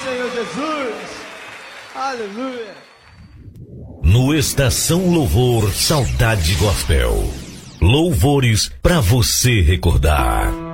Senhor Jesus. Aleluia. No Estação Louvor Saudade Gospel. Louvores para você recordar.